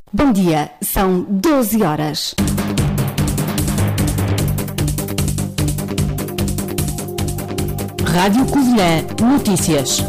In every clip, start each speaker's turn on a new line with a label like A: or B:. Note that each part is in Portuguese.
A: Bom dia, são 12 horas. Rádio Covilhã Notícias.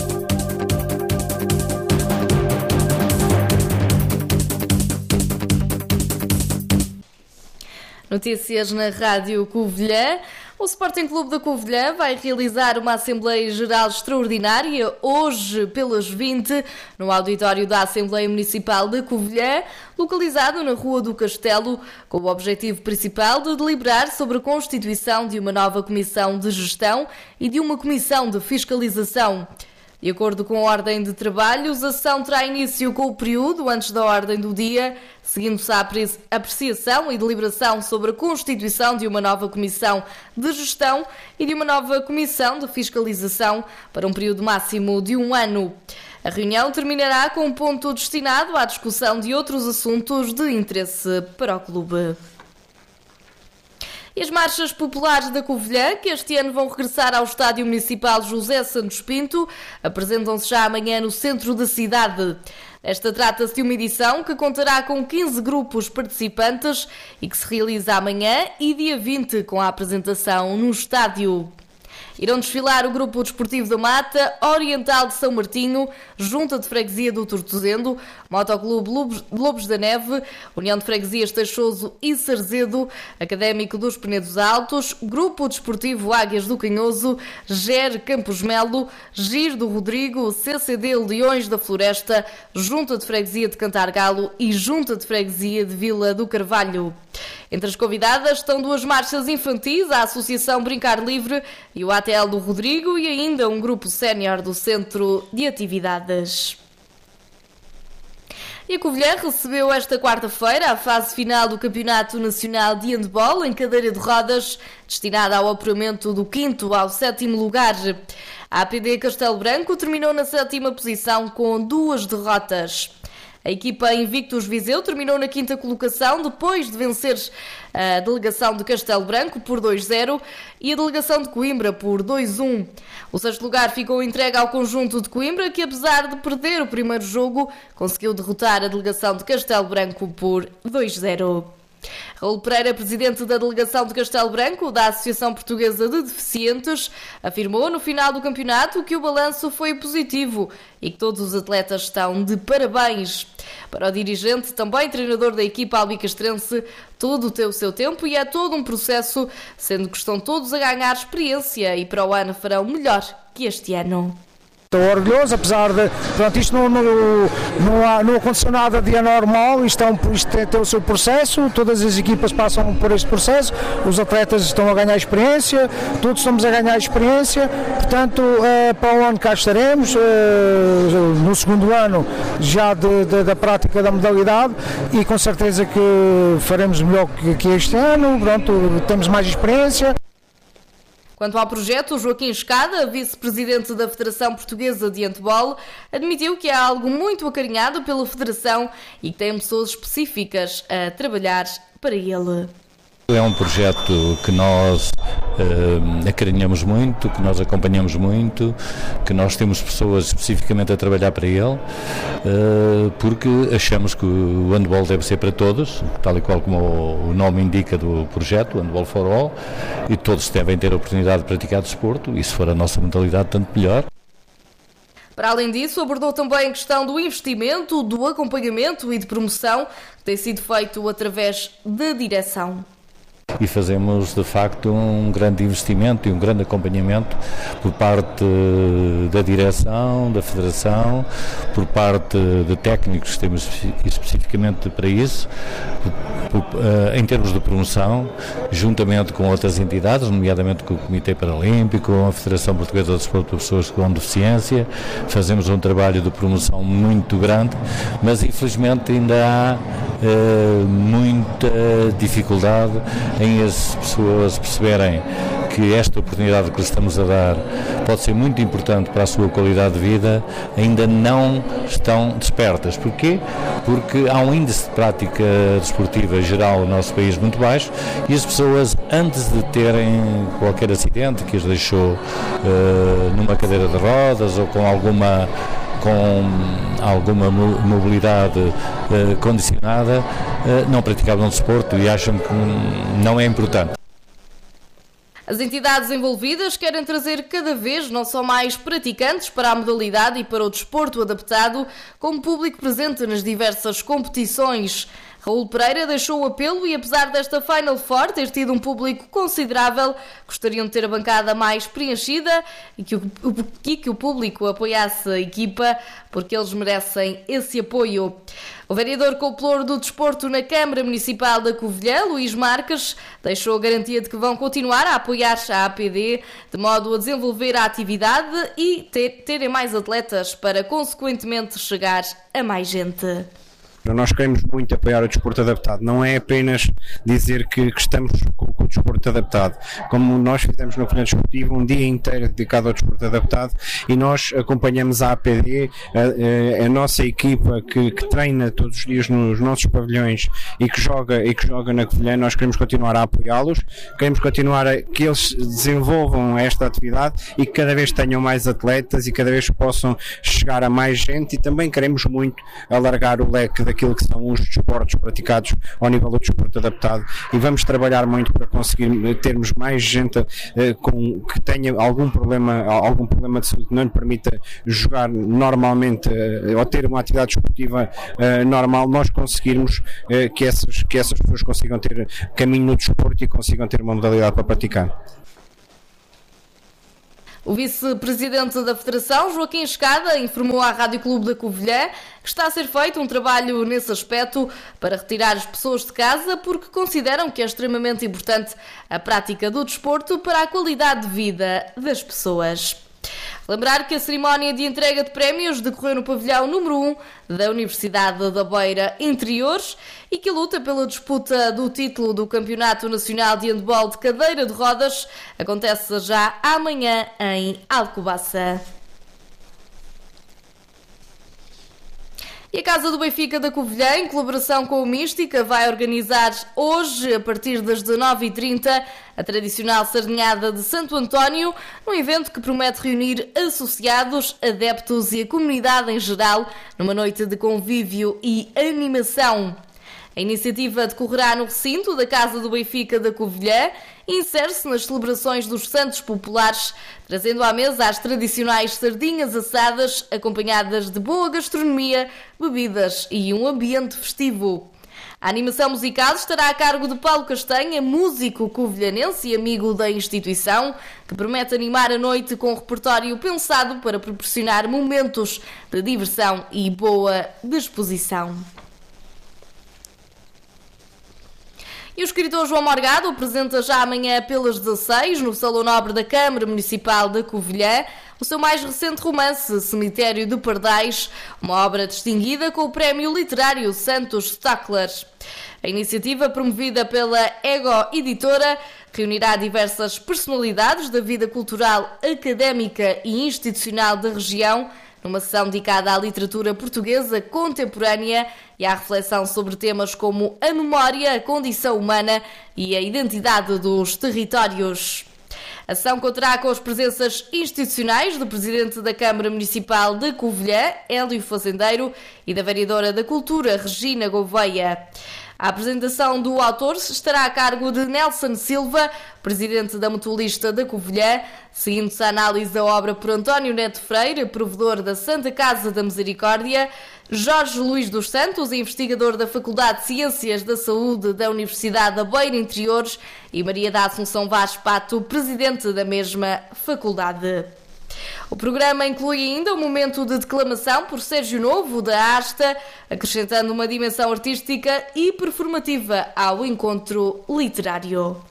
B: Notícias na Rádio Covilhã. O Sporting Clube da Covilhã vai realizar uma Assembleia Geral Extraordinária hoje pelas 20 no auditório da Assembleia Municipal de Covilhã, localizado na Rua do Castelo, com o objetivo principal de deliberar sobre a constituição de uma nova comissão de gestão e de uma comissão de fiscalização. De acordo com a ordem de trabalhos, a sessão terá início com o período antes da ordem do dia, seguindo-se a apreciação e deliberação sobre a constituição de uma nova comissão de gestão e de uma nova comissão de fiscalização para um período máximo de 1 ano. A reunião terminará com um ponto destinado à discussão de outros assuntos de interesse para o clube. E as marchas populares da Covilhã, que este ano vão regressar ao Estádio Municipal José Santos Pinto, apresentam-se já amanhã no centro da cidade. Esta trata-se de uma edição que contará com 15 grupos participantes e que se realiza amanhã e dia 20 com a apresentação no estádio. Irão desfilar o Grupo Desportivo da Mata, Oriental de São Martinho, Junta de Freguesia do Tortozendo, Motoclube Lobos da Neve, União de Freguesias Teixoso e Sarzedo, Académico dos Penedos Altos, Grupo Desportivo Águias do Canhoso, GER Campos Melo, GIR do Rodrigo, CCD Leões da Floresta, Junta de Freguesia de Cantargalo e Junta de Freguesia de Vila do Carvalho. Entre as convidadas estão 2 marchas infantis, a Associação Brincar Livre e o ATL do Rodrigo e ainda um grupo sénior do Centro de Atividades. E a Covilhã recebeu esta quarta-feira a fase final do Campeonato Nacional de Handball em cadeira de rodas, destinada ao apuramento do 5º ao 7º lugar. A APD Castelo Branco terminou na 7ª posição com 2 derrotas. A equipa Invictus Viseu terminou na 5ª colocação depois de vencer a delegação de Castelo Branco por 2-0 e a delegação de Coimbra por 2-1. O 6º lugar ficou entregue ao conjunto de Coimbra, que apesar de perder o primeiro jogo, conseguiu derrotar a delegação de Castelo Branco por 2-0. Raul Pereira, presidente da delegação de Castelo Branco da Associação Portuguesa de Deficientes, afirmou no final do campeonato que o balanço foi positivo e que todos os atletas estão de parabéns. Para o dirigente, também treinador da equipa albicastrense, tudo tem o seu tempo e é todo um processo, sendo que estão todos a ganhar experiência e para o ano farão melhor que este ano.
C: Estou orgulhoso, apesar de, isto não aconteceu nada de anormal, isto tem o seu processo, todas as equipas passam por este processo, os atletas estão a ganhar experiência, todos estamos a ganhar experiência, portanto, para o ano cá estaremos, no 2º ano já da prática da modalidade e com certeza que faremos melhor que este ano, pronto, temos mais experiência.
B: Quanto ao projeto, Joaquim Escada, vice-presidente da Federação Portuguesa de Handball, admitiu que é algo muito acarinhado pela Federação e que tem pessoas específicas a trabalhar para ele.
D: É um projeto que nós acarinhamos muito, que nós acompanhamos muito, que nós temos pessoas especificamente a trabalhar para ele, porque achamos que o handball deve ser para todos, tal e qual como o nome indica do projeto, Handball for All, e todos devem ter a oportunidade de praticar desporto, e se for a nossa modalidade, tanto melhor.
B: Para além disso, abordou também a questão do investimento, do acompanhamento e de promoção, que tem sido feito através da direção.
D: E fazemos de facto um grande investimento e um grande acompanhamento por parte da direção, da Federação, por parte de técnicos que temos especificamente para isso, em termos de promoção, juntamente com outras entidades, nomeadamente com o Comitê Paralímpico, com a Federação Portuguesa de Desporto para Pessoas com Deficiência. Fazemos um trabalho de promoção muito grande, mas infelizmente ainda há muita dificuldade em as pessoas perceberem que esta oportunidade que lhes estamos a dar pode ser muito importante para a sua qualidade de vida, ainda não estão despertas. Porquê? Porque há um índice de prática desportiva geral no nosso país muito baixo e as pessoas, antes de terem qualquer acidente que as deixou numa cadeira de rodas ou com alguma com alguma mobilidade condicionada não praticavam desporto e acham que não é importante.
B: As entidades envolvidas querem trazer cada vez não só mais praticantes para a modalidade e para o desporto adaptado, como público presente nas diversas competições. Raul Pereira deixou o apelo e, apesar desta Final Four ter tido um público considerável, gostariam de ter a bancada mais preenchida e que o público apoiasse a equipa, porque eles merecem esse apoio. O vereador com o pelouro do desporto na Câmara Municipal da Covilhã, Luís Marques, deixou a garantia de que vão continuar a apoiar a APD, de modo a desenvolver a atividade e terem mais atletas para, consequentemente, chegar a mais gente.
E: Nós queremos muito apoiar o desporto adaptado, não é apenas dizer que estamos com o desporto adaptado, como nós fizemos no Folha Desportivo um dia inteiro dedicado ao desporto adaptado e nós acompanhamos a APD, a nossa equipa que treina todos os dias nos nossos pavilhões e que joga na Covilhã. Nós queremos continuar a apoiá-los, queremos continuar a que eles desenvolvam esta atividade e que cada vez tenham mais atletas e cada vez possam chegar a mais gente, e também queremos muito alargar o leque daquilo que são os desportos praticados ao nível do desporto adaptado, e vamos trabalhar muito para conseguir termos mais gente que tenha algum problema de saúde que não lhe permita jogar normalmente ou ter uma atividade desportiva normal, nós conseguirmos que essas pessoas consigam ter caminho no desporto e consigam ter uma modalidade para praticar.
B: O vice-presidente da Federação, Joaquim Escada, informou à Rádio Clube da Covilhã que está a ser feito um trabalho nesse aspecto para retirar as pessoas de casa, porque consideram que é extremamente importante a prática do desporto para a qualidade de vida das pessoas. Lembrar que a cerimónia de entrega de prémios decorreu no pavilhão número 1 da Universidade da Beira Interiores e que a luta pela disputa do título do Campeonato Nacional de Handball de Cadeira de Rodas acontece já amanhã em Alcobaça. E a Casa do Benfica da Covilhã, em colaboração com o Mística, vai organizar hoje, a partir das 19h30, a tradicional sardinhada de Santo António, um evento que promete reunir associados, adeptos e a comunidade em geral, numa noite de convívio e animação. A iniciativa decorrerá no recinto da Casa do Benfica da Covilhã e insere-se nas celebrações dos Santos Populares, trazendo à mesa as tradicionais sardinhas assadas, acompanhadas de boa gastronomia, bebidas e um ambiente festivo. A animação musical estará a cargo de Paulo Castanha, músico covilhanense e amigo da instituição, que promete animar a noite com um repertório pensado para proporcionar momentos de diversão e boa disposição. E o escritor João Morgado apresenta já amanhã pelas 16, no Salão Nobre da Câmara Municipal da Covilhã, o seu mais recente romance, Cemitério de Pardais, uma obra distinguida com o Prémio Literário Santos Stackler. A iniciativa, promovida pela Ego Editora, reunirá diversas personalidades da vida cultural, académica e institucional da região, numa sessão dedicada à literatura portuguesa contemporânea e à reflexão sobre temas como a memória, a condição humana e a identidade dos territórios. A sessão contará com as presenças institucionais do Presidente da Câmara Municipal de Covilhã, Hélio Fazendeiro, e da Vereadora da Cultura, Regina Gouveia. A apresentação do autor estará a cargo de Nelson Silva, presidente da Mutualista da Covilhã, seguindo-se a análise da obra por António Neto Freire, provedor da Santa Casa da Misericórdia, Jorge Luís dos Santos, investigador da Faculdade de Ciências da Saúde da Universidade da Beira Interiores, e Maria da Assunção Vaz Pato, presidente da mesma faculdade. O programa inclui ainda um momento de declamação por Sérgio Novo, da Asta, acrescentando uma dimensão artística e performativa ao encontro literário.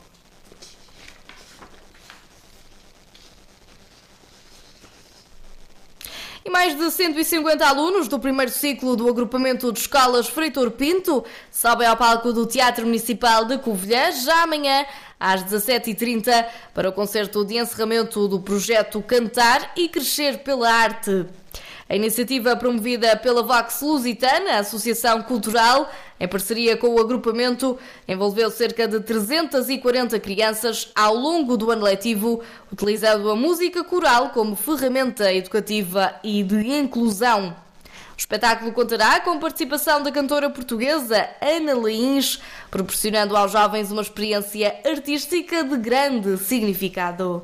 B: E mais de 150 alunos do primeiro ciclo do agrupamento de escolas Freitor Pinto sobem ao palco do Teatro Municipal de Covilhã já amanhã às 17h30 para o concerto de encerramento do projeto Cantar e Crescer pela Arte. A iniciativa promovida pela Vox Lusitana, a Associação Cultural, em parceria com o agrupamento, envolveu cerca de 340 crianças ao longo do ano letivo, utilizando a música coral como ferramenta educativa e de inclusão. O espetáculo contará com a participação da cantora portuguesa Ana Laíns, proporcionando aos jovens uma experiência artística de grande significado.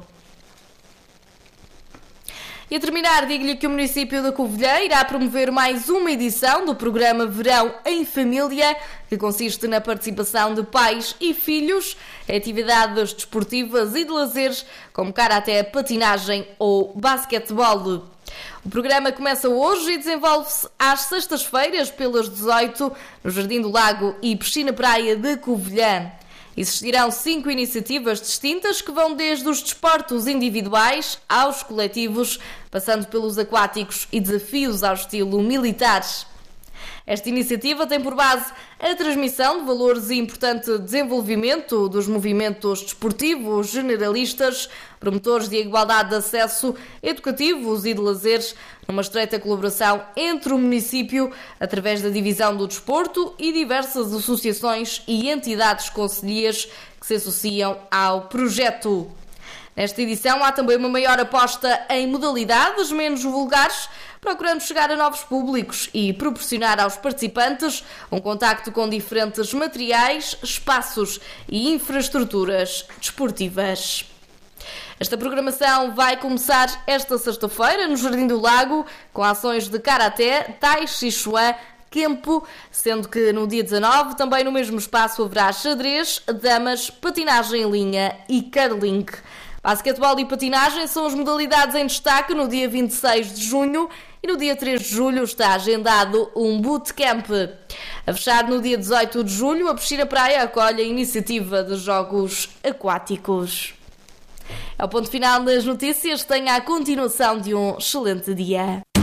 B: E a terminar, digo-lhe que o município da Covilhã irá promover mais uma edição do programa Verão em Família, que consiste na participação de pais e filhos em atividades desportivas e de lazeres, como karaté, patinagem ou basquetebol. O programa começa hoje e desenvolve-se às sextas-feiras pelas 18 no Jardim do Lago e Piscina Praia de Covilhã. Existirão 5 iniciativas distintas que vão desde os desportos individuais aos coletivos, passando pelos aquáticos e desafios ao estilo militar. Esta iniciativa tem por base a transmissão de valores e importante desenvolvimento dos movimentos desportivos generalistas, promotores de igualdade de acesso, educativos e de lazeres, numa estreita colaboração entre o município, através da divisão do desporto e diversas associações e entidades concelhias que se associam ao projeto. Nesta edição há também uma maior aposta em modalidades menos vulgares, procurando chegar a novos públicos e proporcionar aos participantes um contacto com diferentes materiais, espaços e infraestruturas desportivas. Esta programação vai começar esta sexta-feira no Jardim do Lago, com ações de karaté, tai chi chuan, kempo, sendo que no dia 19 também no mesmo espaço haverá xadrez, damas, patinagem em linha e curling. Basquetebol e patinagem são as modalidades em destaque no dia 26 de junho e no dia 3 de julho está agendado um bootcamp. A fechar no dia 18 de julho, a Piscina Praia acolhe a iniciativa de jogos aquáticos. É o ponto final das notícias. Tenha a continuação de um excelente dia.